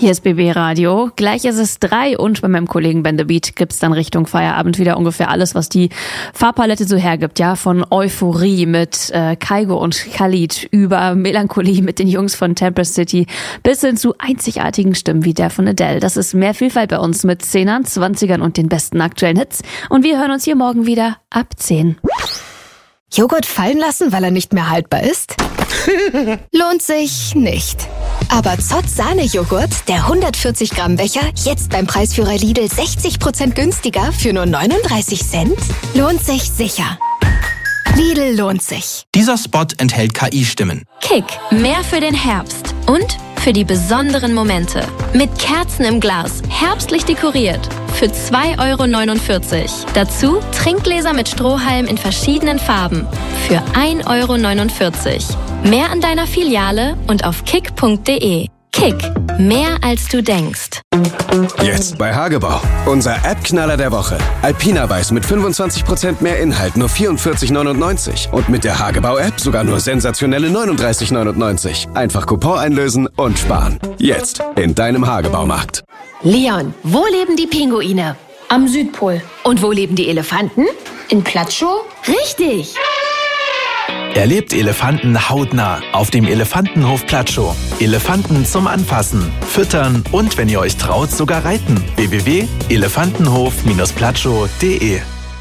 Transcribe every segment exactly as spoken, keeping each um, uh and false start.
Hier ist B B Radio. Gleich ist es drei und bei meinem Kollegen Ben the Beat gibt's dann Richtung Feierabend wieder ungefähr alles, was die Farbpalette so hergibt. Ja, von Euphorie mit äh, Kygo und Khalid über Melancholie mit den Jungs von Tempest City bis hin zu einzigartigen Stimmen wie der von Adele. Das ist mehr Vielfalt bei uns mit Zehnern, Zwanzigern und den besten aktuellen Hits. Und wir hören uns hier morgen wieder ab zehn. Joghurt fallen lassen, weil er nicht mehr haltbar ist? Lohnt sich nicht. Aber Zott Sahne-Joghurt, der hundertvierzig Gramm Becher, jetzt beim Preisführer Lidl sechzig Prozent günstiger für nur neununddreißig Cent? Lohnt sich sicher. Lidl lohnt sich. Dieser Spot enthält K I-Stimmen. Kick, mehr für den Herbst und für die besonderen Momente. Mit Kerzen im Glas, herbstlich dekoriert. Für zwei Euro neunundvierzig. Dazu Trinkgläser mit Strohhalm in verschiedenen Farben. Für ein Euro neunundvierzig. Mehr an deiner Filiale und auf kick punkt de. Kick, mehr als du denkst. Jetzt bei Hagebau. Unser App-Knaller der Woche. Alpina Weiß mit fünfundzwanzig Prozent mehr Inhalt, nur vierundvierzig neunundneunzig. Und mit der Hagebau-App sogar nur sensationelle neununddreißig neunundneunzig. Einfach Coupon einlösen und sparen. Jetzt in deinem Hagebaumarkt. Leon, wo leben die Pinguine? Am Südpol. Und wo leben die Elefanten? In Platschow? Richtig! Erlebt Elefanten hautnah auf dem Elefantenhof Platschow. Elefanten zum Anfassen, Füttern und, wenn ihr euch traut, sogar reiten. w w w punkt elefantenhof platschow punkt de.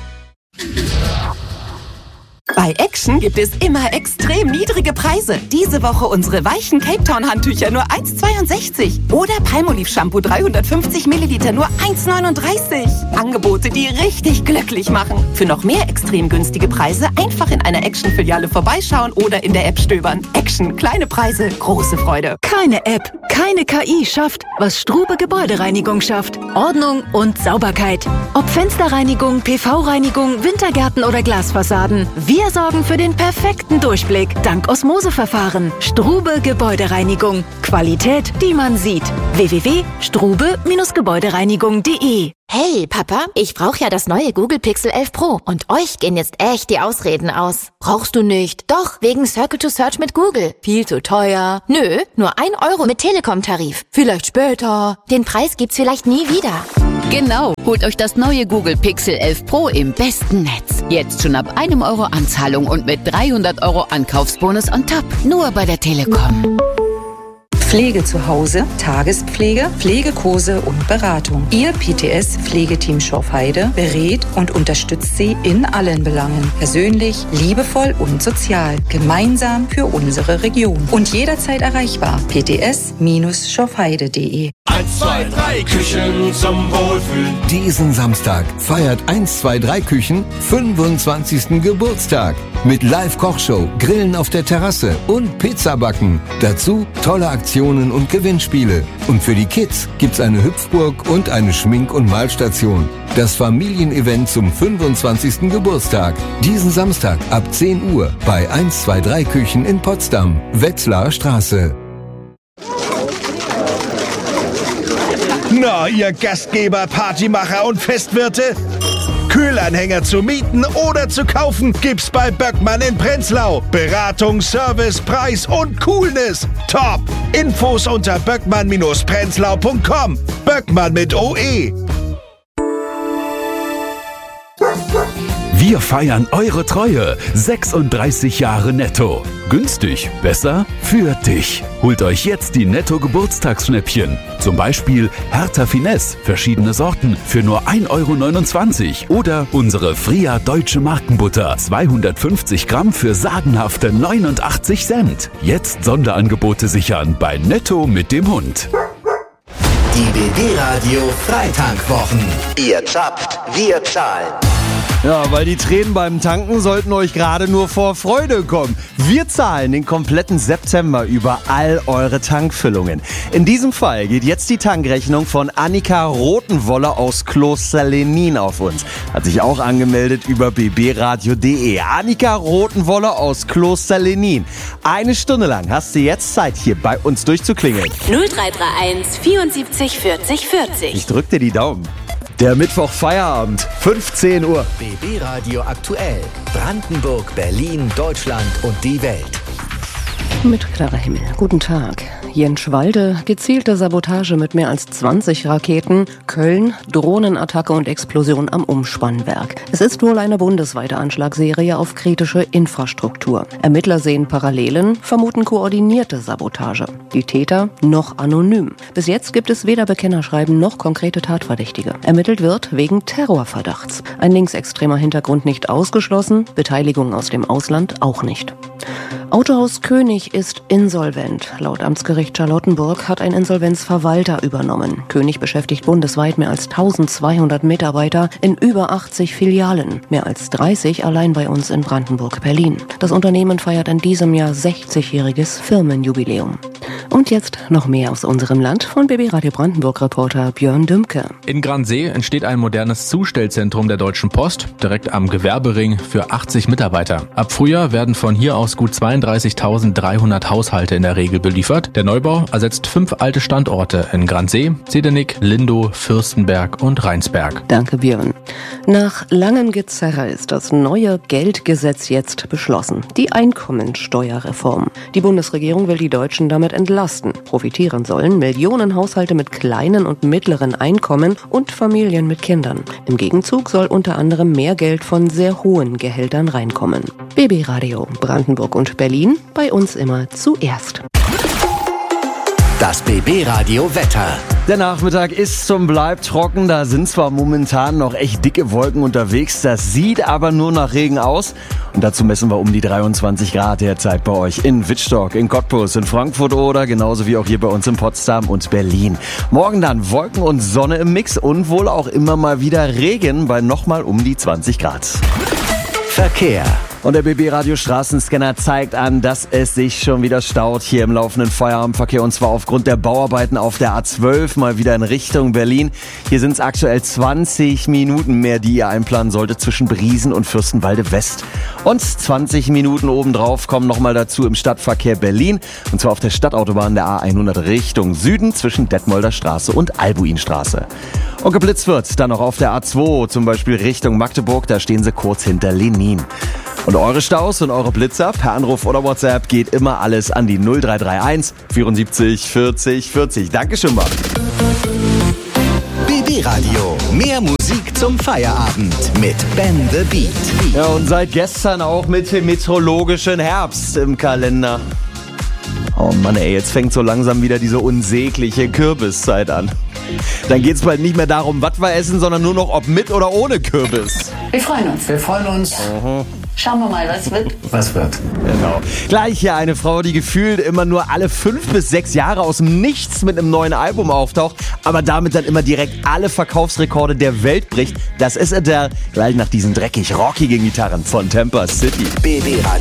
Bei Action gibt es immer extrem niedrige Preise. Diese Woche unsere weichen Cape Town Handtücher nur eins Komma zweiundsechzig. Oder Palmolive Shampoo dreihundertfünfzig Milliliter nur eins Komma neununddreißig. Angebote, die richtig glücklich machen. Für noch mehr extrem günstige Preise einfach in einer Action-Filiale vorbeischauen oder in der App stöbern. Action, kleine Preise, große Freude. Keine App, keine K I schafft, was Strube Gebäudereinigung schafft. Ordnung und Sauberkeit. Ob Fensterreinigung, P V-Reinigung, Wintergärten oder Glasfassaden. Wir sorgen für den perfekten Durchblick dank Osmoseverfahren. Strube Gebäudereinigung. Qualität, die man sieht. w w w punkt strube gebäudereinigung punkt de. Hey, Papa, ich brauche ja das neue Google Pixel elf Pro und euch gehen jetzt echt die Ausreden aus. Brauchst du nicht? Doch, wegen Circle to Search mit Google. Viel zu teuer. Nö, nur ein Euro mit Telekom-Tarif. Vielleicht später. Den Preis gibt's vielleicht nie wieder. Genau, holt euch das neue Google Pixel elf Pro im besten Netz. Jetzt schon ab einem Euro Anzahlung und mit dreihundert Euro Ankaufsbonus on top. Nur bei der Telekom. Pflege zu Hause, Tagespflege, Pflegekurse und Beratung. Ihr P T S-Pflegeteam Schorfheide berät und unterstützt Sie in allen Belangen. Persönlich, liebevoll und sozial. Gemeinsam für unsere Region. Und jederzeit erreichbar. p t s schorfheide punkt de. eins, zwei, drei Küchen zum Wohlfühlen. Diesen Samstag feiert eins, zwei, drei Küchen fünfundzwanzigsten Geburtstag. Mit Live-Kochshow, Grillen auf der Terrasse und Pizzabacken. Dazu tolle Aktionen und Gewinnspiele. Und für die Kids gibt's eine Hüpfburg und eine Schmink- und Malstation. Das Familienevent zum fünfundzwanzigsten Geburtstag. Diesen Samstag ab zehn Uhr bei eins, zwei, drei Küchen in Potsdam. Wetzlarer Straße. Na, ihr Gastgeber, Partymacher und Festwirte? Kühlanhänger zu mieten oder zu kaufen gibt's bei Böckmann in Prenzlau. Beratung, Service, Preis und Coolness. Top! Infos unter böckmann prenzlau punkt com. Böckmann mit O E. Wir feiern eure Treue. sechsunddreißig Jahre Netto. Günstig, besser für dich. Holt euch jetzt die Netto-Geburtstagsschnäppchen. Zum Beispiel Hertha Finesse, verschiedene Sorten für nur ein Euro neunundzwanzig. Oder unsere Fria Deutsche Markenbutter, zweihundertfünfzig Gramm für sagenhafte neunundachtzig Cent. Jetzt Sonderangebote sichern bei Netto mit dem Hund. Die B B Radio Freitankwwochen. Ihr zapft, wir zahlen. Ja, weil die Tränen beim Tanken sollten euch gerade nur vor Freude kommen. Wir zahlen den kompletten September über all eure Tankfüllungen. In diesem Fall geht jetzt die Tankrechnung von Annika Rotenwoller aus Kloster Lenin auf uns. Hat sich auch angemeldet über b b radio punkt de. Annika Rotenwoller aus Kloster Lenin. Eine Stunde lang hast du jetzt Zeit, hier bei uns durchzuklingeln. null drei drei eins vierundsiebzig vierzig vierzig. Ich drück dir die Daumen. Der Mittwoch Feierabend, fünfzehn Uhr. B B Radio aktuell. Brandenburg, Berlin, Deutschland und die Welt. Mit klarer Himmel. Guten Tag. Jenschwalde, gezielte Sabotage mit mehr als zwanzig Raketen. Köln, Drohnenattacke und Explosion am Umspannwerk. Es ist wohl eine bundesweite Anschlagsserie auf kritische Infrastruktur. Ermittler sehen Parallelen, vermuten koordinierte Sabotage. Die Täter noch anonym. Bis jetzt gibt es weder Bekennerschreiben noch konkrete Tatverdächtige. Ermittelt wird wegen Terrorverdachts. Ein linksextremer Hintergrund nicht ausgeschlossen, Beteiligung aus dem Ausland auch nicht. Autohaus König ist insolvent. Laut Amtsgericht Charlottenburg hat ein Insolvenzverwalter übernommen. König beschäftigt bundesweit mehr als eintausendzweihundert Mitarbeiter in über achtzig Filialen. Mehr als dreißig allein bei uns in Brandenburg-Berlin. Das Unternehmen feiert in diesem Jahr sechzigjähriges Firmenjubiläum. Und jetzt noch mehr aus unserem Land von B B Radio Brandenburg-Reporter Björn Dümke. In Gransee entsteht ein modernes Zustellzentrum der Deutschen Post, direkt am Gewerbering für achtzig Mitarbeiter. Ab Frühjahr werden von hier aus gut zweiunddreißigtausenddreihundert Haushalte in der Regel beliefert. Der Neubau ersetzt fünf alte Standorte in Gransee, Zedenik, Lindow, Fürstenberg und Rheinsberg. Danke, Björn. Nach langem Gezerre ist das neue Geldgesetz jetzt beschlossen. Die Einkommensteuerreform. Die Bundesregierung will die Deutschen damit entlasten. Profitieren sollen Millionen Haushalte mit kleinen und mittleren Einkommen und Familien mit Kindern. Im Gegenzug soll unter anderem mehr Geld von sehr hohen Gehältern reinkommen. B B Radio Brandenburg und Berlin, bei uns immer zuerst. Das B B Radio Wetter. Der Nachmittag ist zum Bleib trocken, da sind zwar momentan noch echt dicke Wolken unterwegs, das sieht aber nur nach Regen aus. Und dazu messen wir um die dreiundzwanzig Grad derzeit bei euch in Wittstock, in Cottbus, in Frankfurt oder genauso wie auch hier bei uns in Potsdam und Berlin. Morgen dann Wolken und Sonne im Mix und wohl auch immer mal wieder Regen bei nochmal um die zwanzig Grad. Verkehr. Und der B B Radio Straßenscanner zeigt an, dass es sich schon wieder staut hier im laufenden Feierabendverkehr, und zwar aufgrund der Bauarbeiten auf der A zwölf mal wieder in Richtung Berlin. Hier sind es aktuell zwanzig Minuten mehr, die ihr einplanen solltet zwischen Briesen und Fürstenwalde West. Und zwanzig Minuten obendrauf kommen nochmal dazu im Stadtverkehr Berlin, und zwar auf der Stadtautobahn der A hundert Richtung Süden zwischen Detmolder Straße und Albuinstraße. Und geblitzt wird dann noch auf der A zwei, zum Beispiel Richtung Magdeburg, da stehen sie kurz hinter Lenin. Und eure Staus und eure Blitzer per Anruf oder WhatsApp geht immer alles an die null drei drei eins vierundsiebzig vierzig vierzig. Dankeschön, Mann. B B Radio. Mehr Musik zum Feierabend mit Ben the Beat. Ja, und seit gestern auch mit dem meteorologischen Herbst im Kalender. Oh Mann, ey, jetzt fängt so langsam wieder diese unsägliche Kürbiszeit an. Dann geht's bald nicht mehr darum, was wir essen, sondern nur noch, ob mit oder ohne Kürbis. Wir freuen uns. Wir freuen uns. Mhm. Schauen wir mal, was wird. Was wird. Genau. Gleich hier eine Frau, die gefühlt immer nur alle fünf bis sechs Jahre aus dem Nichts mit einem neuen Album auftaucht, aber damit dann immer direkt alle Verkaufsrekorde der Welt bricht. Das ist Adele. Gleich nach diesen dreckig rockigen Gitarren von Tampa City. B B Radio.